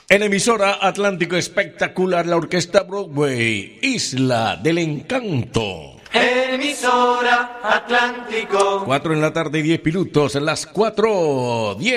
En emisora Atlántico Espectacular, la orquesta Broadway, Isla del Encanto. Emisora Atlántico. 4 en la tarde, 10 minutos, las 4:10.